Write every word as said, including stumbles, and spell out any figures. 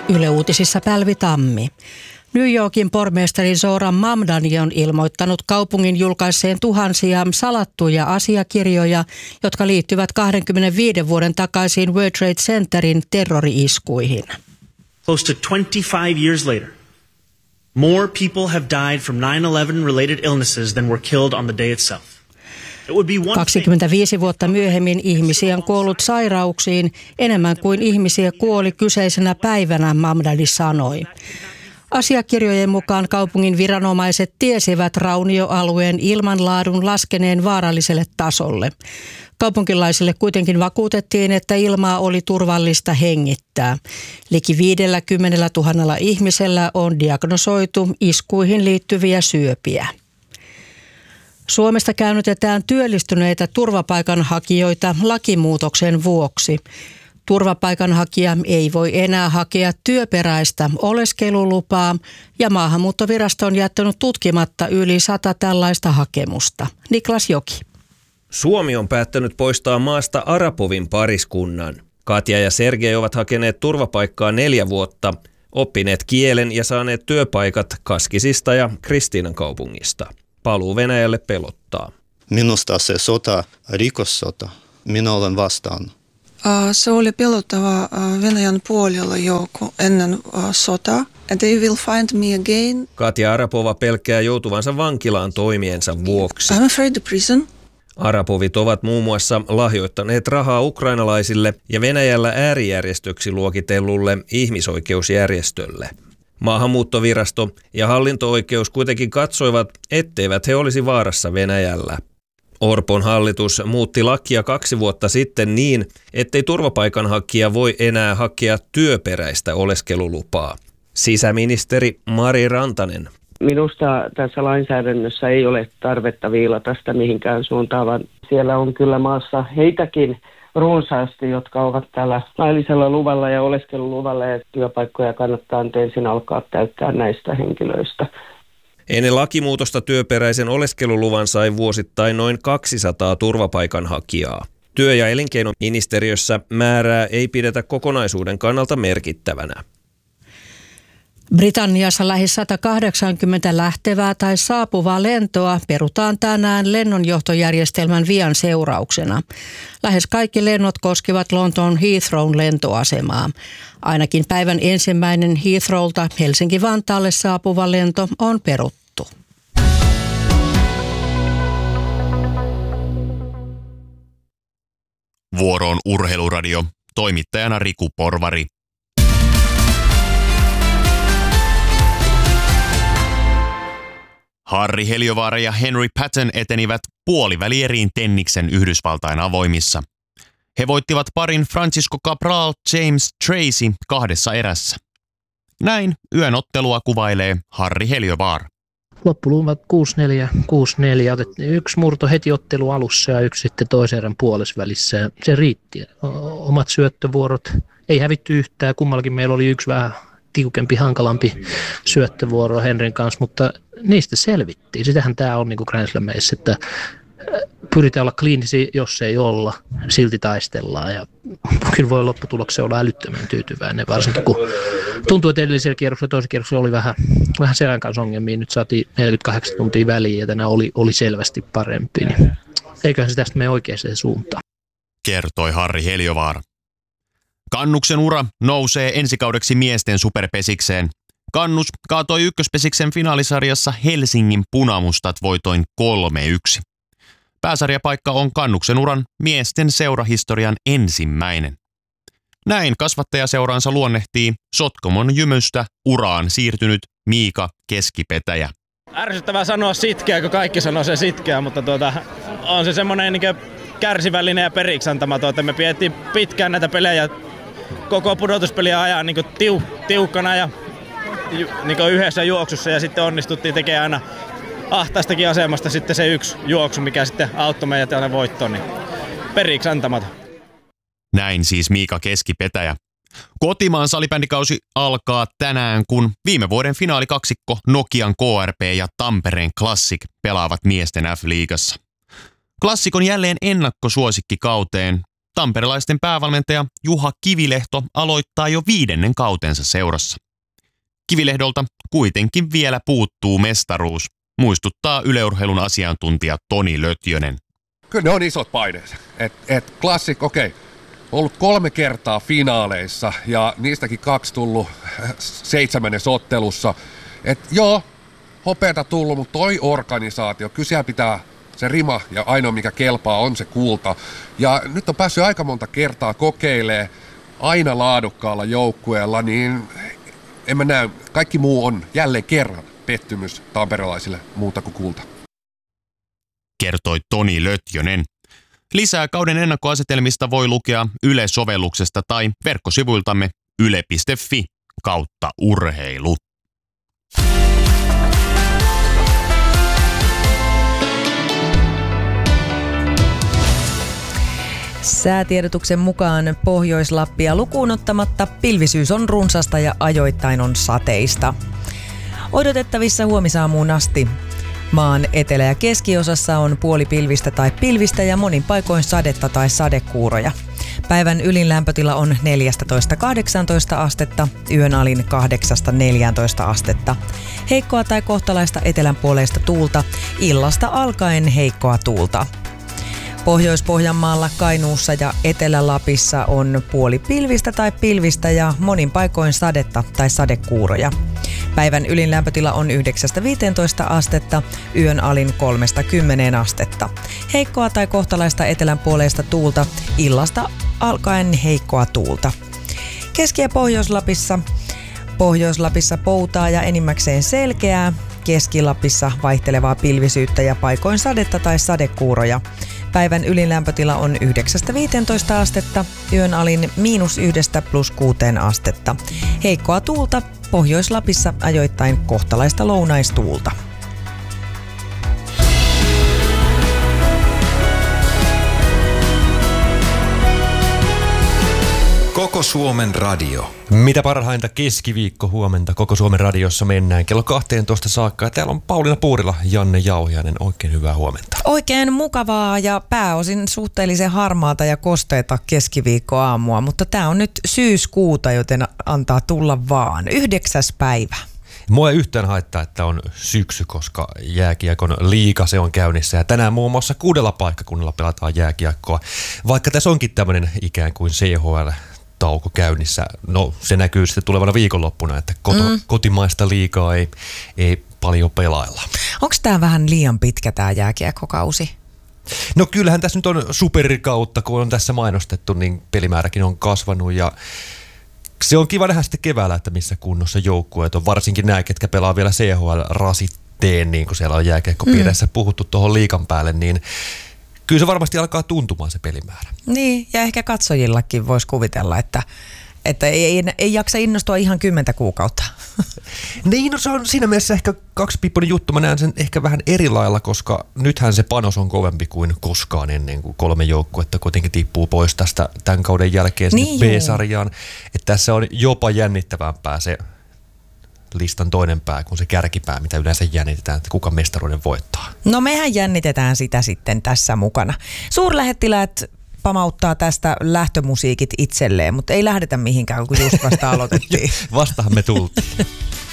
Yle Uutisissa Pälvi Tammi. New Yorkin pormestari Zoran Mamdani on ilmoittanut kaupungin julkaisseen tuhansia salattuja asiakirjoja, jotka liittyvät kaksikymmentäviisi vuoden takaisiin World Trade Centerin terrori-iskuihin. Close to twenty-five years later, more people have died from nine eleven related illnesses than were killed on the day itself. kaksikymmentäviisi vuotta myöhemmin ihmisiä on kuollut sairauksiin enemmän kuin ihmisiä kuoli kyseisenä päivänä, Mamdani sanoi. Asiakirjojen mukaan kaupungin viranomaiset tiesivät raunioalueen ilmanlaadun laskeneen vaaralliselle tasolle. Kaupunkilaisille kuitenkin vakuutettiin, että ilmaa oli turvallista hengittää. Liki viidelläkymmenellätuhannella ihmisellä on diagnosoitu iskuihin liittyviä syöpiä. Suomesta käännytetään työllistyneitä turvapaikanhakijoita lakimuutoksen vuoksi. Turvapaikanhakija ei voi enää hakea työperäistä oleskelulupaa ja Maahanmuuttovirasto on jättänyt tutkimatta yli sata tällaista hakemusta. Niklas Joki. Suomi on päättänyt poistaa maasta Arapovin pariskunnan. Katja ja Sergei ovat hakeneet turvapaikkaa neljä vuotta, oppineet kielen ja saaneet työpaikat Kaskisista ja Kristiinan kaupungista. Paluu Venäjälle pelottaa. Minusta se sota, rikossota, minä olen vastaan. Se oli pelottava Venäjän puolella jo ennen sotaa. And they will find me again. Katja Arapova pelkää joutuvansa vankilaan toimiensa vuoksi. I'm afraid of prison. Arapovit ovat muun muassa lahjoittaneet rahaa ukrainalaisille ja Venäjällä äärijärjestöksi luokitellulle ihmisoikeusjärjestölle. Maahanmuuttovirasto ja hallinto-oikeus kuitenkin katsoivat, etteivät he olisi vaarassa Venäjällä. Orpon hallitus muutti lakia kaksi vuotta sitten niin, ettei turvapaikanhakija voi enää hakea työperäistä oleskelulupaa. Sisäministeri Mari Rantanen. Minusta tässä lainsäädännössä ei ole tarvetta viilata sitä mihinkään suuntaan, vaan siellä on kyllä maassa heitäkin runsaasti, jotka ovat täällä laillisella luvalla ja oleskeluluvalla ja työpaikkoja kannattaa ensin alkaa täyttää näistä henkilöistä. Ennen lakimuutosta työperäisen oleskeluluvan sai vuosittain noin kaksisataa turvapaikanhakijaa. Työ- ja elinkeinoministeriössä määrää ei pidetä kokonaisuuden kannalta merkittävänä. Britanniassa lähes sata kahdeksankymmentä lähtevää tai saapuvaa lentoa perutaan tänään lennonjohtojärjestelmän vian seurauksena. Lähes kaikki lennot koskivat Lontoon Heathrown lentoasemaa. Ainakin päivän ensimmäinen Heathrowlta Helsinki-Vantaalle saapuva lento on peruttu. Vuoroon Urheiluradio. Toimittajana Riku Porvari. Harri Heliövaara ja Henry Patton etenivät puolivälieriin tenniksen Yhdysvaltain avoimissa. He voittivat parin Francisco Cabral James Tracy kahdessa erässä. Näin yön ottelua kuvailee Harri Heliövaara. Loppuluvat kuusi neljä, kuusi neljä. Otettiin yksi murto heti ottelu alussa ja yksi sitten toisen erän puolesvälissä. Se riitti. Omat syöttövuorot ei hävitty yhtään. Kummallakin meillä oli yksi vähän tiukempi, hankalampi syöttövuoro Henrin kanssa, mutta niistä selvittiin. Sitähän tämä on niin kuin Grand Slamissa, että pyritään olla kliinisiä, jos ei olla, silti taistellaan. Ja kyllä voi lopputulokseen olla älyttömän tyytyväinen, varsinkin kun tuntuu, että edellisellä kierroksella toisen kierroksella oli vähän, vähän selän kanssa ongelmia. Nyt saatiin neljäkymmentäkahdeksan tuntia väliin ja tänään oli, oli selvästi parempi. Niin eiköhän se tästä mene oikeaan suuntaan. Kertoi Harri Heliövaara. Kannuksen ura nousee ensikaudeksi miesten superpesikseen. Kannus kaatoi ykköspesiksen finaalisarjassa Helsingin Punamustat voitoin kolme yksi. Pääsarjapaikka on Kannuksen uran miesten seurahistorian ensimmäinen. Näin kasvattajaseuransa luonnehtii Sotkamon Jymystä uraan siirtynyt Miika Keskipetäjä. Ärsyttävää sanoa sitkeä, kun kaikki sanoo se sitkeä, mutta tuota, on se semmoinen niin kärsivällinen ja periksantamaton, että me pidettiin pitkään näitä pelejä koko pudotuspeliä ajan niin tiu, tiukkana ja niin yhdessä juoksussa ja sitten onnistuttiin tekemään aina ahtaistakin asemasta sitten se yksi juoksu, mikä sitten auttoi meidät tälle voittoon, niin periksi antamaton. Näin siis Miika Keskipetäjä. Kotimaan salibändikausi alkaa tänään, kun viime vuoden finaalikaksikko Nokian K R P ja Tampereen Classic pelaavat miesten F-liigassa. Classic on jälleen ennakkosuosikki kauteen. tamperelaisten päävalmentaja Juha Kivilehto aloittaa jo viidennen kautensa seurassa. Kivilehdolta kuitenkin vielä puuttuu mestaruus, muistuttaa yleurheilun asiantuntija Toni Lötjönen. Kyllä ne on isot paineet. Et, et klassik, okei, okay. Ollut kolme kertaa finaaleissa ja niistäkin kaksi tullut seitsemännessä ottelussa. Et joo, hopeata tullut, mutta toi organisaatio, kyllä siellä pitää se rima ja ainoa mikä kelpaa on se kulta. Ja nyt on päässyt aika monta kertaa kokeilemaan aina laadukkaalla joukkueella, niin en mä näe, kaikki muu on jälleen kerran pettymys tamperelaisille muuta kuin kulta. Kertoi Toni Lötjönen. Lisää kauden ennakkoasetelmista voi lukea Yle-sovelluksesta tai verkkosivuiltamme yle piste fi kautta urheilu. Säätiedotuksen mukaan Pohjois-Lappia lukuun ottamatta pilvisyys on runsasta ja ajoittain on sateista. Odotettavissa huomisaamuun asti. Maan etelä- ja keskiosassa on puolipilvistä tai pilvistä ja monin paikoin sadetta tai sadekuuroja. Päivän ylin lämpötila on neljätoista kahdeksantoista astetta, yön alin kahdeksasta neljääntoista astetta. Heikkoa tai kohtalaista etelänpuoleista tuulta, illasta alkaen heikkoa tuulta. Pohjois-Pohjanmaalla, Kainuussa ja Etelä-Lapissa on puolipilvistä tai pilvistä ja monin paikoin sadetta tai sadekuuroja. Päivän ylin lämpötila on yhdeksästä viiteentoista astetta, yön alin kolmesta kymmeneen astetta. Heikkoa tai kohtalaista etelänpuoleista tuulta, illasta alkaen heikkoa tuulta. Keski- ja Pohjois-Lapissa, Pohjois-Lapissa poutaa ja enimmäkseen selkeää. Keski-Lapissa vaihtelevaa pilvisyyttä ja paikoin sadetta tai sadekuuroja. Päivän ylin lämpötila on yhdeksästä viiteentoista astetta, yön alin miinus yhdestä plus kuuteen astetta. Heikkoa tuulta, Pohjois-Lapissa ajoittain kohtalaista lounaistuulta. Koko Suomen radio. Mitä parhainta keskiviikko huomenta Koko Suomen radiossa mennään kello kahteentoista saakka. Ja täällä on Pauliina Puurila, Janne Jauhiainen. Oikein hyvää huomenta. Oikein mukavaa ja pääosin suhteellisen harmaata ja kosteita keskiviikkoaamua, mutta tämä on nyt syyskuuta, joten antaa tulla vaan. Yhdeksäs päivä. Mua ei yhtään haittaa, että on syksy, koska jääkiekon liiga se on käynnissä. Ja tänään muun muassa kuudella paikkakunnalla pelataan jääkiekkoa. Vaikka tässä onkin tämmöinen ikään kuin C H L-tauko käynnissä. No se näkyy sitten tulevana viikonloppuna, että koto, mm. kotimaista liigaa ei, ei paljon pelailla. Onko tämä vähän liian pitkä tämä jääkiekkokausi? No kyllähän tässä nyt on superikautta, kun on tässä mainostettu, niin pelimääräkin on kasvanut ja se on kiva nähdä sitten keväällä, että missä kunnossa joukkueet on. Varsinkin nämä, ketkä pelaa vielä C H L-rasitteen, niin kuin siellä on jääkiekkopiireissä mm. puhuttu tuohon liigan päälle, niin kyllä se varmasti alkaa tuntumaan se pelimäärä. Niin, ja ehkä katsojillakin voisi kuvitella, että, että ei, ei, ei jaksa innostua ihan kymmentä kuukautta. Niin, no se on siinä mielessä ehkä kaksipiippunen juttu. Mä näen sen ehkä vähän eri lailla, koska nythän se panos on kovempi kuin koskaan ennen kuin kolme joukkuetta kuitenkin tippuu pois tästä tämän kauden jälkeen sinne niin B-sarjaan. Että tässä on jopa jännittävämpää se listan toinen pää kuin se kärkipää, mitä yleensä jännitetään, että kuka mestaruuden voittaa. No mehän jännitetään sitä sitten tässä mukana. Suurlähettiläät pamauttaa tästä lähtömusiikit itselleen, mutta ei lähdetä mihinkään, kun just vasta aloitettiin. Vastahan me tultiin.